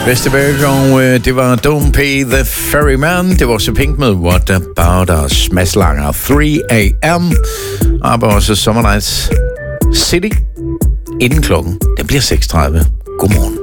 Vesterberg, og det var Don't Pay the Ferryman. Det var også Pink med What About Us. Mads Langer, 3 a.m. Og også Summer Nights City. Inden klokken, den bliver 6:30. Godmorgen.